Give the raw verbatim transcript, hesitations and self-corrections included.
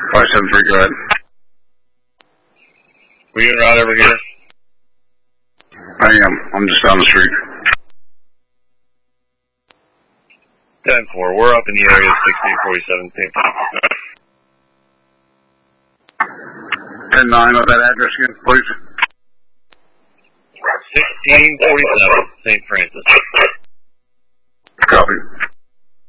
five seven three, go ahead. Were you en route over here? I am. I'm just down the street. ten four, we're up in the area of sixteen forty-seven. ten nine of that address again, please. sixteen forty-seven, Saint Francis. Copy.